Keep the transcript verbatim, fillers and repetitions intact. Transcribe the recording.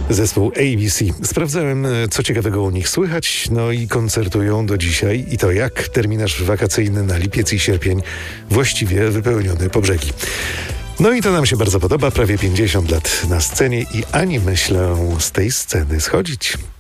Zespół A B C. Sprawdzałem, co ciekawego u nich słychać, no i koncertują do dzisiaj. I to jak? Terminarz wakacyjny na lipiec i sierpień właściwie wypełniony po brzegi. No i to nam się bardzo podoba. Prawie pięćdziesiąt lat na scenie i ani myślę z tej sceny schodzić.